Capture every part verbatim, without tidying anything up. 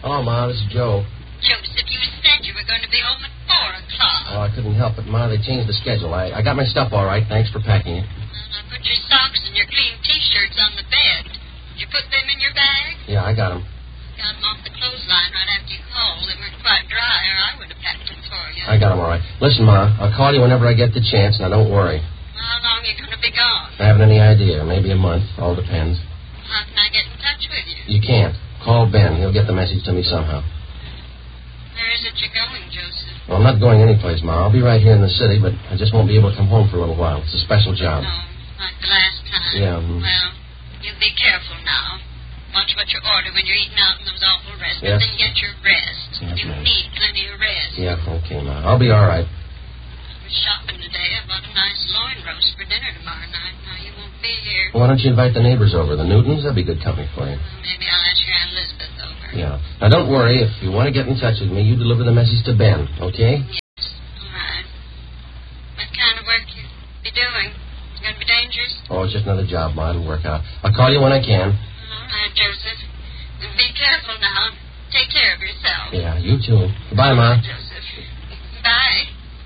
Hello, Ma. This is Joe. Joseph, you said you were going to be home at four o'clock. Oh, I couldn't help it, Ma. They changed the schedule. I, I got my stuff all right. Thanks for packing it. And I put your socks and your clean T-shirts on the bed. Did you put them in your bag? Yeah, I got them. Got them off the clothesline right after you called. They weren't quite dry, or I would have packed them for you. I got them all right. Listen, Ma, I'll call you whenever I get the chance. Now, don't worry. How long are you going to be gone? I haven't any idea. Maybe a month. All depends. How can I get in touch with you? You can't. Call Ben. He'll get the message to me somehow. Where is it you're going, Joseph? Well, I'm not going anyplace, Ma. I'll be right here in the city, but I just won't be able to come home for a little while. It's a special job. No, like the last time. Yeah. Mm. Well, you be careful now. Watch what you order when you're eating out in those awful restaurants. Yes. Then get your rest. Yes, you ma'am. need plenty of rest. Yeah, okay, Ma. I'll be all right. I was shopping today. I bought a nice loin roast for dinner tomorrow night. Now, you won't be here. Why don't you invite the neighbors over, the Newtons? That'd be good company for you. Well, maybe I'll ask your Aunt Elizabeth over. Yeah. Now, don't worry. If you want to get in touch with me, you deliver the message to Ben, okay? Yes. All right. What kind of work you be doing? It's going to be dangerous? Oh, it's just another job, Ma. It'll work out. I'll call you when I can. All right, Joseph. Be careful now. Take care of yourself. Yeah, you too. Goodbye, Ma. Joseph. Bye.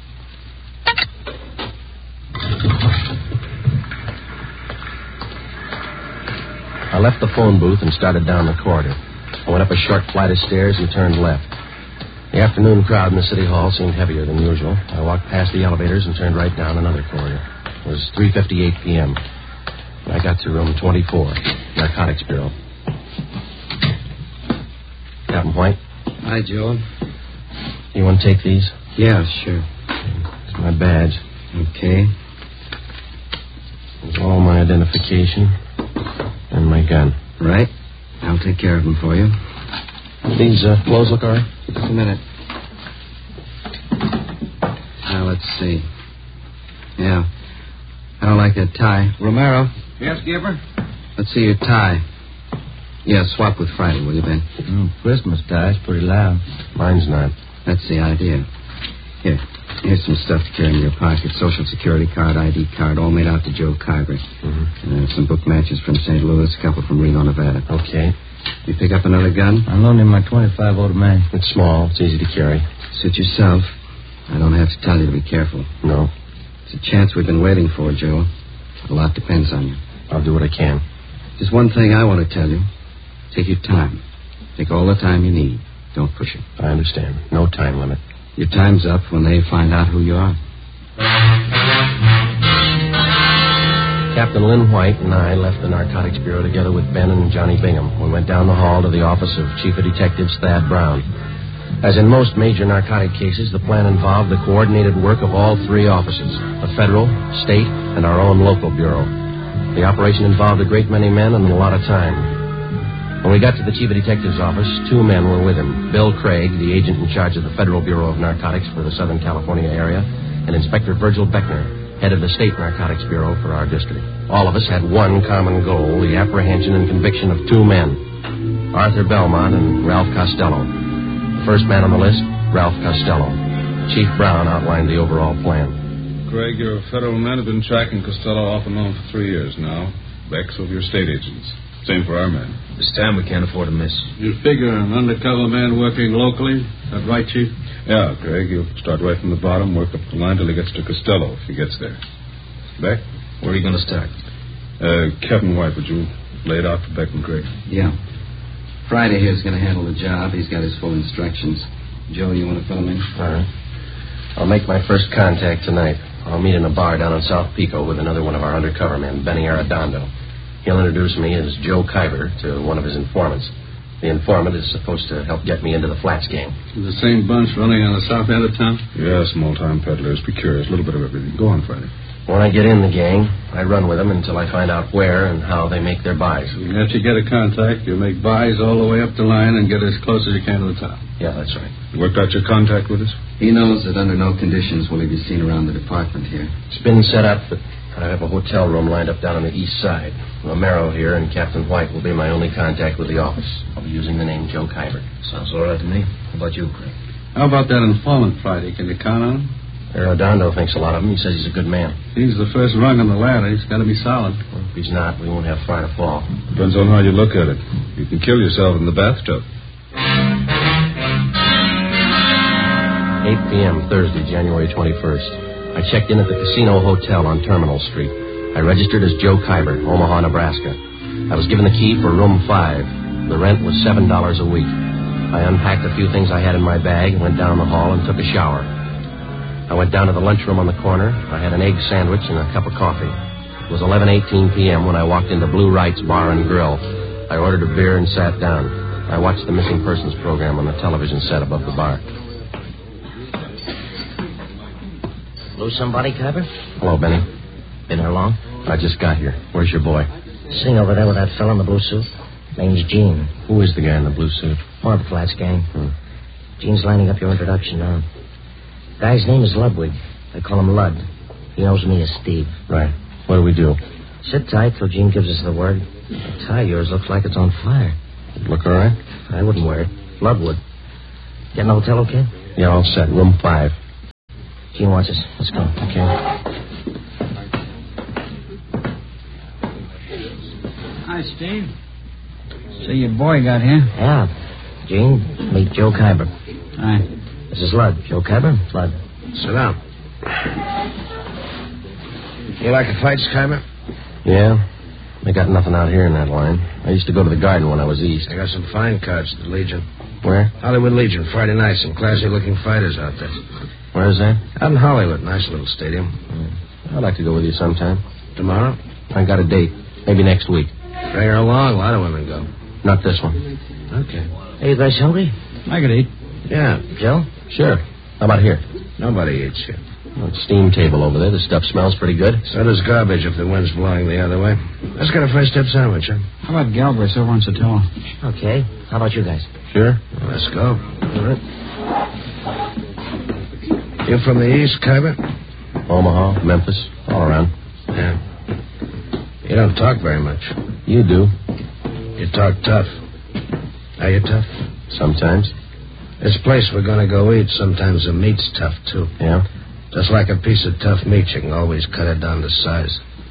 I left the phone booth and started down the corridor. I went up a short flight of stairs and turned left. The afternoon crowd in the city hall seemed heavier than usual. I walked past the elevators and turned right down another corridor. It was three fifty-eight p.m. I got to room twenty-four, Narcotics Bureau. Captain White? Hi, Joe. You want to take these? Yeah, sure. It's my badge. Okay. It's all my identification and my gun. Right. I'll take care of them for you. These uh, clothes look all right? Just a minute. Now, let's see. Yeah. I don't like that tie. Romero. Yes, Gibber? Let's see your tie. Yeah, swap with Friday, will you, Ben? Oh, Christmas tie's pretty loud. Mine's not. That's the idea. Here. Here's some stuff to carry in your pocket. Social security card, I D card, all made out to Joe Kyber. Mm-hmm. And uh, some book matches from Saint Louis, a couple from Reno, Nevada. Okay. You pick up another gun? I loaned him my twenty-five automatic. It's small. It's easy to carry. Suit yourself. I don't have to tell you to be careful. No. It's a chance we've been waiting for, Joe. A lot depends on you. I'll do what I can. Just one thing I want to tell you. Take your time. Take all the time you need. Don't push it. I understand. No time limit. Your time's up when they find out who you are. Captain Lynn White and I left the Narcotics Bureau together with Ben and Johnny Bingham. We went down the hall to the office of Chief of Detectives Thad Brown. As in most major narcotic cases, the plan involved the coordinated work of all three offices, the federal, state, and our own local bureau. The operation involved a great many men and a lot of time. When we got to the Chief of Detectives' office, two men were with him. Bill Craig, the agent in charge of the Federal Bureau of Narcotics for the Southern California area, and Inspector Virgil Beckner, head of the State Narcotics Bureau for our district. All of us had one common goal, the apprehension and conviction of two men, Arthur Belmont and Ralph Costello. The first man on the list, Ralph Costello. Chief Brown outlined the overall plan. Craig, your federal men have been tracking Costello off and on for three years now. Beck's over your state agents. Same for our men. This time we can't afford a miss. You figure an undercover man working locally? Is that right, Chief? Yeah, Craig, you'll start right from the bottom, work up the line till he gets to Costello, if he gets there. Beck? Where are you going to start? Uh, Captain White, would you lay it out for Beck and Craig? Yeah. Friday here's going to handle the job. He's got his full instructions. Joe, you want to fill him in? All right. I'll make my first contact tonight. I'll meet in a bar down in South Pico with another one of our undercover men, Benny Arredondo. He'll introduce me as Joe Kyber to one of his informants. The informant is supposed to help get me into the Flats gang. The same bunch running on the south end of town? Yeah, small-time peddlers, precurious, a little bit of everything. Go on, Friday. When I get in the gang, I run with them until I find out where and how they make their buys. After you get a contact, you make buys all the way up the line and get as close as you can to the town. Yeah, that's right. You worked out your contact with us? He knows that under no conditions will he be seen around the department here. It's been set up, but I have a hotel room lined up down on the east side. Romero here and Captain White will be my only contact with the office. I'll be using the name Joe Kyber. Sounds all right to me. How about you, Craig? How about that informant Friday? Can you count on him? Arredondo thinks a lot of him. He says he's a good man. He's the first rung on the ladder. He's got to be solid. Well, if he's not, we won't have far to fall. Depends on how you look at it. You can kill yourself in the bathtub. eight p.m. Thursday, January twenty-first. I checked in at the Casino Hotel on Terminal Street. I registered as Joe Kyber, Omaha, Nebraska. I was given the key for room five. The rent was seven dollars a week. I unpacked a few things I had in my bag, went down the hall, and took a shower. I went down to the lunchroom on the corner. I had an egg sandwich and a cup of coffee. It was eleven eighteen p.m. when I walked into Blue Wright's Bar and Grill. I ordered a beer and sat down. I watched the missing persons program on the television set above the bar. Lose somebody, Kyber? Hello, Benny. Been here long? I just got here. Where's your boy? Sitting over there with that fellow in the blue suit. Name's Gene. Who is the guy in the blue suit? More of the Flats gang. Hmm. Gene's lining up your introduction now. Guy's name is Ludwig. They call him Lud. He knows me as Steve. Right. What do we do? Sit tight till Gene gives us the word. The tie of yours looks like it's on fire. Look all right? I wouldn't wear it. Lud would. Get in the hotel okay? Yeah, all set. Room five. Gene wants us. Let's go. Okay. Hi, Steve. So your boy got here? Yeah. Gene, meet Joe Kyber. Hi. This is Lud. Joe Kyber? Lud. Sit down. You like the fights, Kyber? Yeah. They got nothing out here in that line. I used to go to the Garden when I was east. I got some fine cards at the Legion. Where? Hollywood Legion, Friday night. Some classy-looking fighters out there. Where is that? Out in Hollywood. Nice little stadium. I'd like to go with you sometime. Tomorrow? I got a date. Maybe next week. Bring her along. A lot of women go. Not this one. Okay. Hey, you guys hungry? I could eat. Yeah. Joe? Sure. How about here? Nobody eats here. Well, steam table over there. The stuff smells pretty good. So does garbage if the wind's blowing the other way. Let's get a fresh dip sandwich, huh? How about Galbraith's over on Sotelo? Okay. How about you guys? Sure. Well, let's go. All right. You from the east, Kyber? Omaha, Memphis, all around. Yeah. You don't talk very much. You do. You talk tough. Are you tough? Sometimes. This place we're going to go eat, sometimes the meat's tough, too. Yeah? Just like a piece of tough meat, you can always cut it down to size.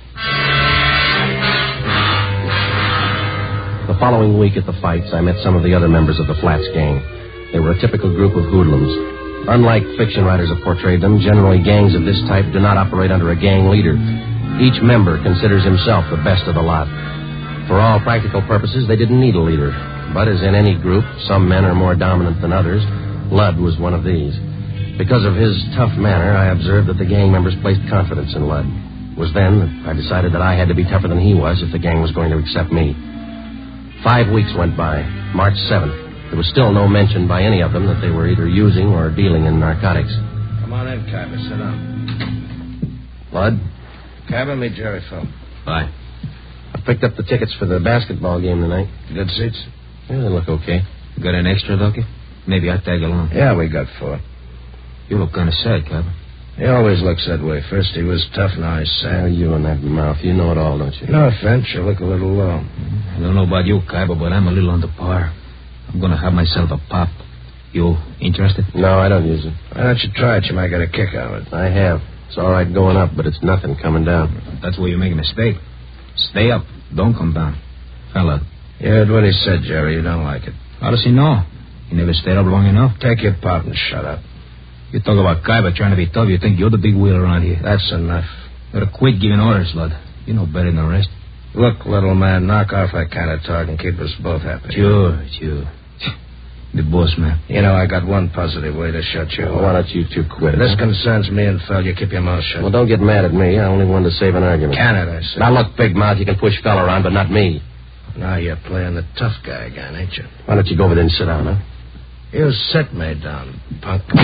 The following week at the fights, I met some of the other members of the Flats gang. They were a typical group of hoodlums. Unlike fiction writers have portrayed them, generally gangs of this type do not operate under a gang leader. Each member considers himself the best of the lot. For all practical purposes, they didn't need a leader. But as in any group, some men are more dominant than others. Lud was one of these. Because of his tough manner, I observed that the gang members placed confidence in Lud. It was then that I decided that I had to be tougher than he was if the gang was going to accept me. Five weeks went by. March seventh. There was still no mention by any of them that they were either using or dealing in narcotics. Come on in, Kyber. Sit down. Lud? Kyber, meet Jerry Phil. Bye. I picked up the tickets for the basketball game tonight. Good seats? Yeah, they look okay. Got an extra, Ducky? Maybe I'd tag along. Yeah, we got four. You look kind of sad, Kyber. He always looks that way. First he was tough, now he's Oh, sad. you and that mouth. You know it all, don't you? No offense, you look a little low. I don't know about you, Kyber, but I'm a little under par. I'm going to have myself a pop. You interested? No, I don't use it. Why don't you try it? You might get a kick out of it. I have. It's all right going up, but it's nothing coming down. That's where you make a mistake. Stay up. Don't come down. Fella. You heard what he said, Jerry. You don't like it. How does he know? He never stayed up long enough. Take your pop and shut up. You talk about Kyber trying to be tough. You think you're the big wheel around here. That's enough. You gotta quit giving orders, Lud. You know better than the rest. Look, little man, knock off that kind of talk and keep us both happy. Sure, sure. The boss, man. You know, I got one positive way to shut you Well, up. why don't you two quit? If this huh? concerns me and Phil, you keep your mouth shut. Well, don't get mad at me. I only wanted to save an argument. Can it, I said. Now, look, big mouth, you can push Fell around, but not me. Now you're playing the tough guy again, ain't you? Why don't you go over there and sit down, huh? You sit me down, punk. All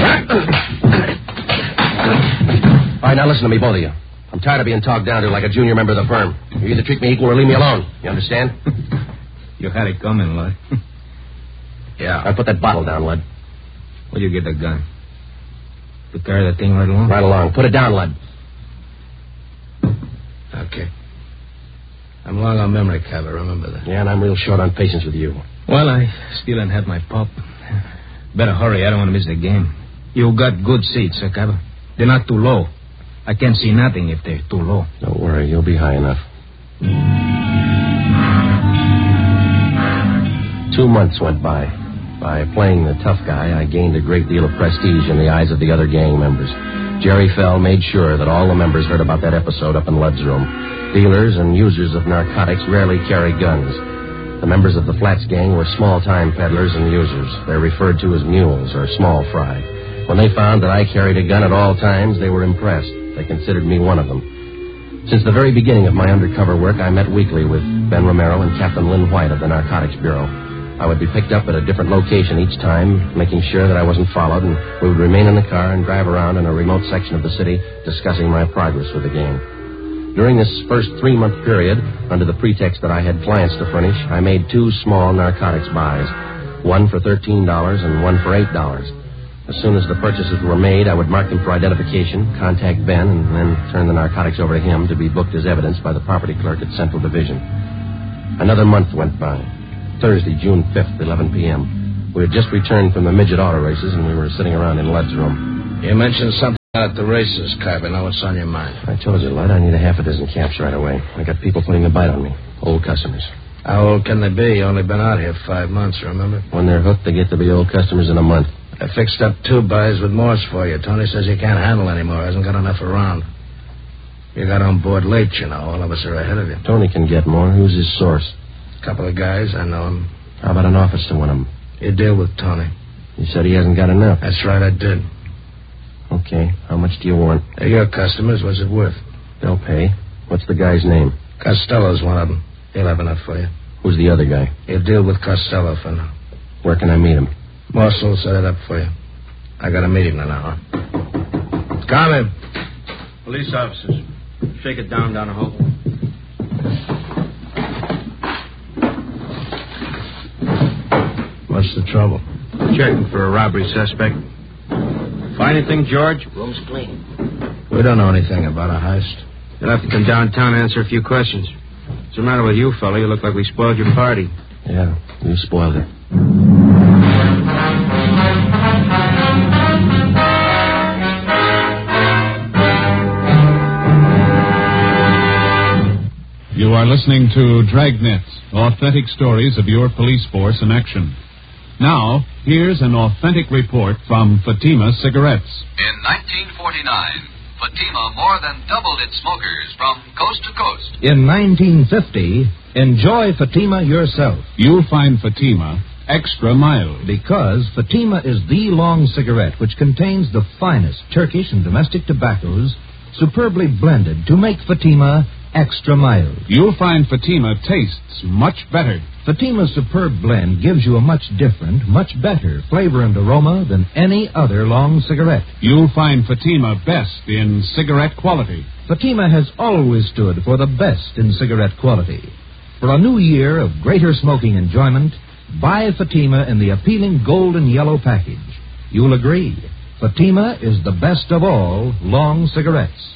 right, now listen to me, both of you. I'm tired of being talked down to like a junior member of the firm. You either treat me equal or leave me alone. You understand? You had it coming, Lud. Yeah. Now, put that bottle down, Lud. Where'd you get that gun? To carry that thing right along? Right along. Put it down, Lud. Okay. I'm long on memory, Kyber. Remember that. Yeah, and I'm real short on patience with you. Well, I still ain't had my pop. Better hurry. I don't want to miss the game. You got good seats, sir, Kyber. They're not too low. I can't see nothing if they're too low. Don't worry. You'll be high enough. Two months went by. By playing the tough guy, I gained a great deal of prestige in the eyes of the other gang members. Jerry Fell made sure that all the members heard about that episode up in Ludd's room. Dealers and users of narcotics rarely carry guns. The members of the Flats gang were small-time peddlers and users. They're referred to as mules or small fry. When they found that I carried a gun at all times, they were impressed. They considered me one of them. Since the very beginning of my undercover work, I met weekly with Ben Romero and Captain Lynn White of the Narcotics Bureau. I would be picked up at a different location each time, making sure that I wasn't followed, and we would remain in the car and drive around in a remote section of the city discussing my progress with the gang. During this first three-month period, under the pretext that I had clients to furnish, I made two small narcotics buys, one for thirteen dollars and one for eight dollars. As soon as the purchases were made, I would mark them for identification, contact Ben, and then turn the narcotics over to him to be booked as evidence by the property clerk at Central Division. Another month went by. Thursday, June fifth, eleven p.m. We had just returned from the midget auto races, and we were sitting around in Ludd's room. You mentioned something at the races, Carver. Now what's on your mind? I told you, Ludd, I need a half a dozen caps right away. I got people putting a bite on me. Old customers. How old can they be? You only been out here five months, remember? When they're hooked, they get to be old customers in a month. I fixed up two buys with Morse for you. Tony says he can't handle anymore. Hasn't got enough around. You got on board late, you know. All of us are ahead of you. Tony can get more. Who's his source? Couple of guys, I know him. How about an office to one of them? You deal with Tony. You said he hasn't got enough. That's right, I did. Okay. How much do you want? They're your customers. What's it worth? They'll pay. What's the guy's name? Costello's one of them. He'll have enough for you. Who's the other guy? You deal with Costello for now. Where can I meet him? Moss will set it up for you. I got a meeting in an hour. Come in. Police officers. Shake it down, Donahoe. What's the trouble? Checking for a robbery suspect. Find anything, George? Room's clean. We don't know anything about a heist. You'll have to come downtown and answer a few questions. What's the matter with you, fella? You look like we spoiled your party. Yeah, you spoiled it. You are listening to Dragnet, authentic stories of your police force in action. Now, here's an authentic report from Fatima Cigarettes. In nineteen forty-nine, Fatima more than doubled its smokers from coast to coast. In nineteen fifty, enjoy Fatima yourself. You'll find Fatima extra mild. Because Fatima is the long cigarette which contains the finest Turkish and domestic tobaccos superbly blended to make Fatima extra mild. You'll find Fatima tastes much better. Fatima's superb blend gives you a much different, much better flavor and aroma than any other long cigarette. You'll find Fatima best in cigarette quality. Fatima has always stood for the best in cigarette quality. For a new year of greater smoking enjoyment, buy Fatima in the appealing gold and yellow package. You'll agree, Fatima is the best of all long cigarettes.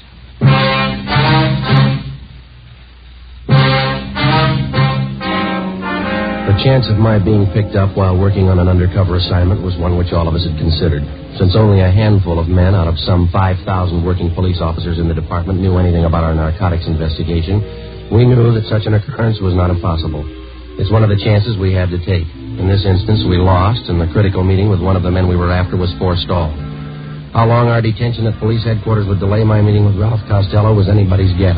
The chance of my being picked up while working on an undercover assignment was one which all of us had considered. Since only a handful of men out of some five thousand working police officers in the department knew anything about our narcotics investigation, we knew that such an occurrence was not impossible. It's one of the chances we had to take. In this instance, we lost, and the critical meeting with one of the men we were after was forestalled. How long our detention at police headquarters would delay my meeting with Ralph Costello was anybody's guess.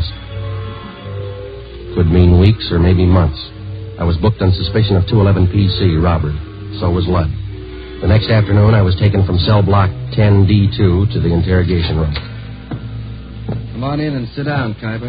Could mean weeks or maybe months. I was booked on suspicion of two eleven P C robbery. So was Ludd. The next afternoon, I was taken from cell block ten D two to the interrogation room. Come on in and sit down, Kuiper.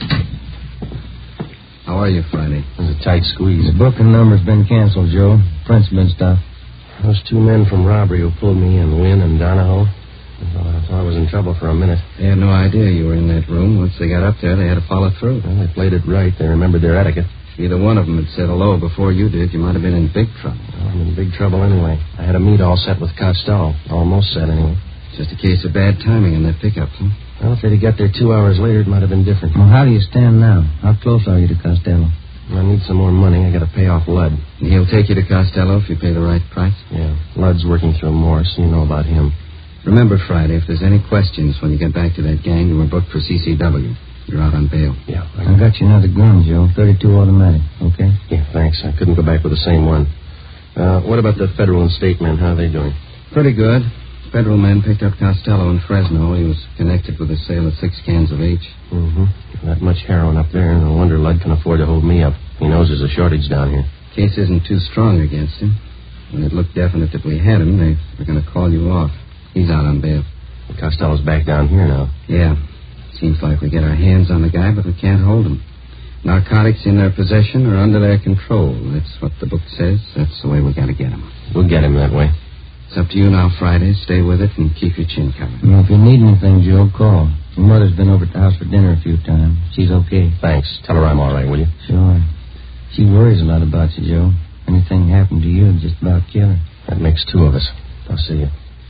How are you, Friday? It was a tight squeeze. The booking number's been canceled, Joe. Print's been stopped. Those two men from robbery who pulled me in, Wynn and Donahoe, I thought I was in trouble for a minute. They had no idea you were in that room. Once they got up there, they had to follow through. Well, they played it right. They remembered their etiquette. If either one of them had said hello before you did, you might have been in big trouble. Well, I'm in big trouble anyway. I had a meet all set with Costello. Almost set, anyway. Just a case of bad timing in that pickup, huh? Well, if they'd have got there two hours later, it might have been different. Well, how do you stand now? How close are you to Costello? I need some more money. I got to pay off Ludd. And he'll take you to Costello if you pay the right price? Yeah. Ludd's working through Morse. You know about him. Remember, Friday, if there's any questions when you get back to that gang, you were booked for C C W. You're out on bail. Yeah. I, I got you another gun, Joe. thirty-two automatic, okay? Yeah, thanks. I couldn't go back with the same one. Uh, what about the federal and state men? How are they doing? Pretty good. Federal men picked up Costello in Fresno. He was connected with the sale of six cans of H. Mm-hmm. That much heroin up there. No wonder Ludd can afford to hold me up. He knows there's a shortage down here. Case isn't too strong against him. When it looked definite that we had him, they were going to call you off. He's out on bail. Costello's back down here now. Yeah. Seems like we get our hands on the guy, but we can't hold him. Narcotics in their possession or under their control. That's what the book says. That's the way we got to get him. We'll get him that way. It's up to you now, Friday. Stay with it and keep your chin covered. Well, if you need anything, Joe, call. Your mother's been over at the house for dinner a few times. She's okay. Thanks. Tell her I'm all right, will you? Sure. She worries a lot about you, Joe. Anything happened to you, it'd just about kill her. That makes two of us. I'll see you.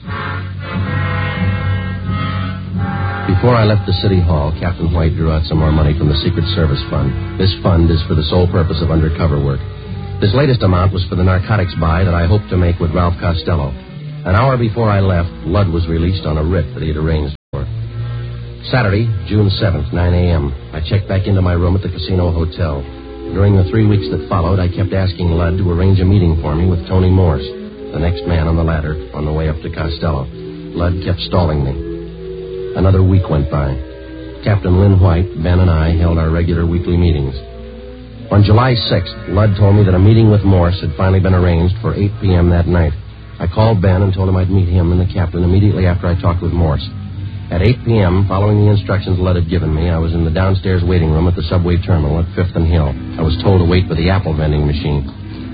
Before I left the city hall, Captain White drew out some more money from the Secret Service Fund. This fund is for the sole purpose of undercover work. This latest amount was for the narcotics buy that I hoped to make with Ralph Costello. An hour before I left, Ludd was released on a writ that he had arranged for. Saturday, June seventh, nine a.m. I checked back into my room at the Casino Hotel. During the three weeks that followed, I kept asking Ludd to arrange a meeting for me with Tony Morse, the next man on the ladder, on the way up to Costello. Ludd kept stalling me. Another week went by. Captain Lynn White, Ben, and I held our regular weekly meetings. On July sixth, Ludd told me that a meeting with Morse had finally been arranged for eight p.m. that night. I called Ben and told him I'd meet him and the captain immediately after I talked with Morse. At eight p.m., following the instructions Ludd had given me, I was in the downstairs waiting room at the subway terminal at Fifth and Hill. I was told to wait for the apple vending machine.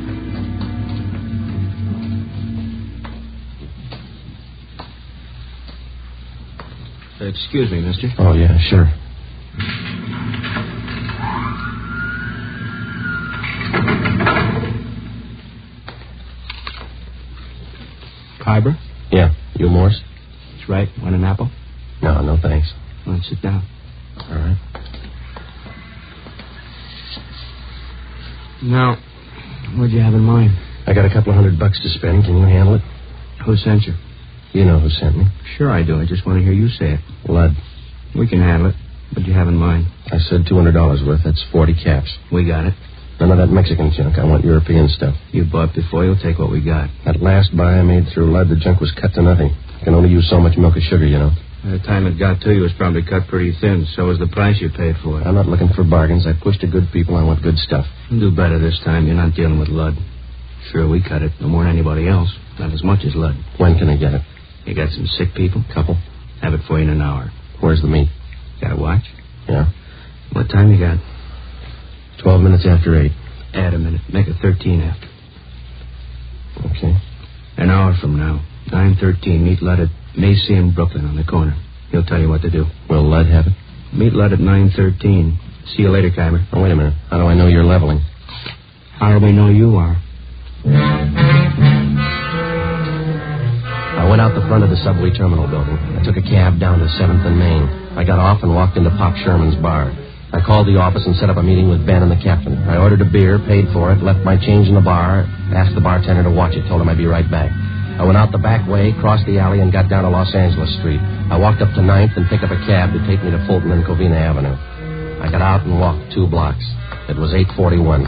Excuse me, mister. Oh, yeah, sure. Kyber? Yeah. You, Morse? That's right. Want an apple? No, no thanks. Well, sit down. All right. Now, what'd you have in mind? I got a couple of hundred bucks to spend. Can you handle it? Who sent you? You know who sent me. Sure I do. I just want to hear you say it. Ludd. We can handle it. What'd you have in mind? I said two hundred dollars worth. That's forty caps. We got it. None of that Mexican junk. I want European stuff. You bought before. You'll take what we got. That last buy I made through Ludd, the junk was cut to nothing. I can only use so much milk or sugar, you know. By the time it got to you, it was probably cut pretty thin. So was the price you paid for it. I'm not looking for bargains. I push to good people. I want good stuff. You'll do better this time. You're not dealing with Ludd. Sure, we cut it. No more than anybody else. Not as much as Ludd. When can I get it? You got some sick people? Couple. Have it for you in an hour. Where's the meat? Got a watch? Yeah. What time you got? Twelve minutes after eight. Add a minute. Make it thirteen after. Okay. An hour from now. nine thirteen. Meet Ludd at Macy and Brooklyn on the corner. He'll tell you what to do. Will Ludd have it? Meet Ludd at nine thirteen. See you later, Kyber. Oh, wait a minute. How do I know you're leveling? How do we know you are? I went out the front of the subway terminal building. I took a cab down to seventh and Main. I got off and walked into Pop Sherman's bar. I called the office and set up a meeting with Ben and the captain. I ordered a beer, paid for it, left my change in the bar, asked the bartender to watch it, told him I'd be right back. I went out the back way, crossed the alley, and got down to Los Angeles Street. I walked up to ninth and picked up a cab to take me to Fulton and Covina Avenue. I got out and walked two blocks. It was eight forty-one.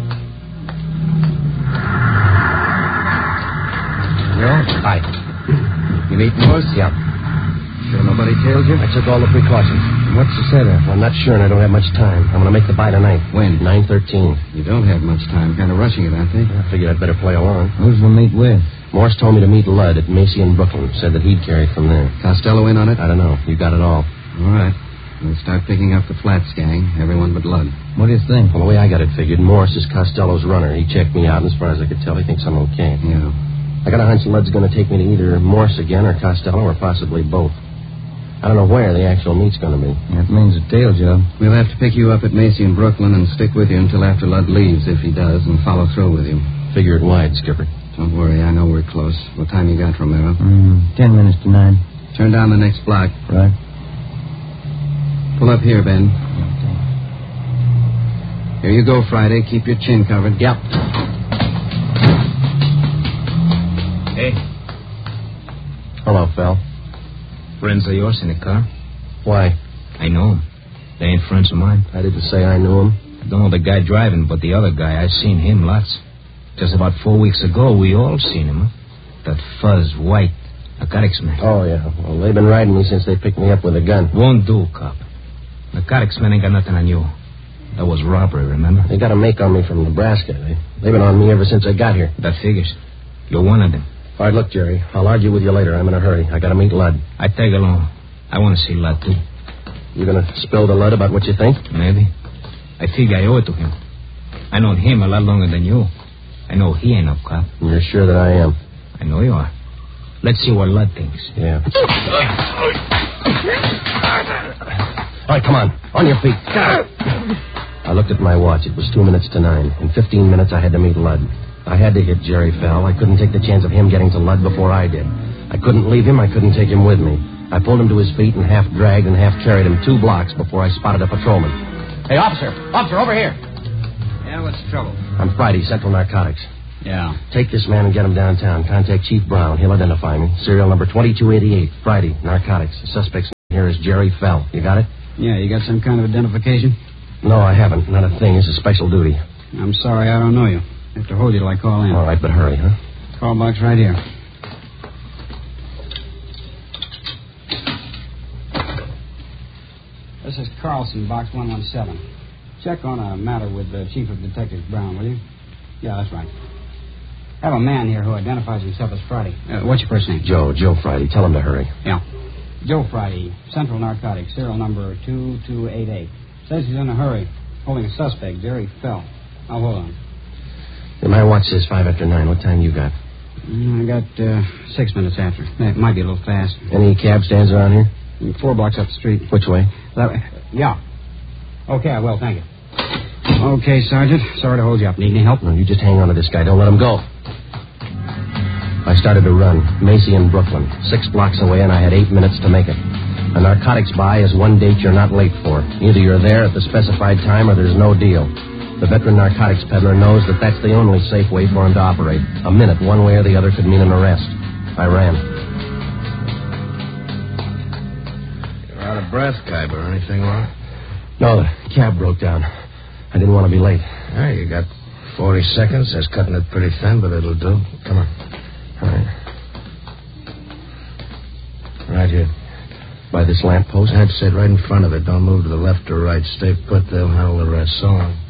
Joe? Hi. You meet Morse? Yeah. Sure nobody tailed you? I took all the precautions. What's the setup? Well, I'm not sure, and I don't have much time. I'm going to make the buy tonight. When? nine thirteen. You don't have much time. Kind of rushing it, aren't they? I figured I'd better play along. Who's the meet with? Morse told me to meet Ludd at Macy and Brooklyn. Said that he'd carry it from there. Costello in on it? I don't know. You got it all. All right. We'll start picking up the Flats gang. Everyone but Ludd. What do you think? Well, the way I got it figured, Morse is Costello's runner. He checked me out, and as far as I could tell, he thinks I'm okay. Yeah. I got a hunch Ludd's going to take me to either Morse again or Costello or possibly both. I don't know where the actual meet's going to be. That means a tail job. We'll have to pick you up at Macy and Brooklyn and stick with you until after Ludd leaves, if he does, and follow through with you. Figure it wide, Skipper. Don't worry, I know we're close. What time you got, Romero? Mm, ten minutes to nine. Turn down the next block. Right. Pull up here, Ben. Here you go, Friday. Keep your chin covered. Yep. Hey. Hello, Phil. Friends of yours in the car? Why? I know them. They ain't friends of mine. I didn't say I knew him. I don't know the guy driving, but the other guy, I've seen him lots. Just about four weeks ago, we all seen him, huh? That fuzz, white, narcotics man. Oh, yeah. Well, they've been riding me since they picked me up with a gun. Won't do, cop. Narcotics man ain't got nothing on you. That was robbery, remember? They got a make on me from Nebraska. They, they've been on me ever since I got here. That figures. You're one of them. All right, look, Jerry. I'll argue with you later. I'm in a hurry. I got to meet Ludd. I tag along. I want to see Ludd, too. You going to spill to Ludd about what you think? Maybe. I figure I owe it to him. I known him a lot longer than you. I know he ain't no cop. You're sure that I am? I know you are. Let's see what Ludd thinks. Yeah. All right, come on. On your feet. I looked at my watch. It was two minutes to nine. In fifteen minutes, I had to meet Ludd. I had to hit Jerry Fell. I couldn't take the chance of him getting to Ludd before I did. I couldn't leave him. I couldn't take him with me. I pulled him to his feet and half dragged and half carried him two blocks before I spotted a patrolman. Hey, officer. Officer, over here. Yeah, what's the trouble? I'm Friday, Central Narcotics. Yeah. Take this man and get him downtown. Contact Chief Brown. He'll identify me. Serial number twenty-two eighty-eight. Friday, Narcotics. The suspect's here is Jerry Fell. You got it? Yeah, you got some kind of identification? No, I haven't. Not a thing. It's a special duty. I'm sorry, I don't know you. I have to hold you till I call in. All right, but hurry, huh? Call box right here. This is Carlson, box one one seven. Check on a matter with the Chief of Detectives Brown, will you? Yeah, that's right. I have a man here who identifies himself as Friday. Uh, what's your first name? Joe. Joe Friday. Tell him to hurry. Yeah. Joe Friday, Central Narcotics, serial number two two eight eight. Says he's in a hurry, holding a suspect, Jerry Fell. Now, hold on. Yeah, my watch says five after nine. What time you got? Mm, I got uh, six minutes after. That might be a little fast. Any cab stands around here? Four blocks up the street. Which way? That way. Yeah. Okay, I will. Thank you. Okay, Sergeant. Sorry to hold you up. Need any help? No, you just hang on to this guy. Don't let him go. I started to run. Macy in Brooklyn. Six blocks away, and I had eight minutes to make it. A narcotics buy is one date you're not late for. Either you're there at the specified time or there's no deal. The veteran narcotics peddler knows that that's the only safe way for him to operate. A minute, one way or the other, could mean an arrest. I ran. You're out of breath, Khyber. Anything wrong? No, the cab broke down. I didn't want to be late. Yeah, you got forty seconds. That's cutting it pretty thin, but it'll do. Come on. All right. Right here. By this lamp post? I'd sit right in front of it. Don't move to the left or right. Stay put. They'll handle the rest. So long.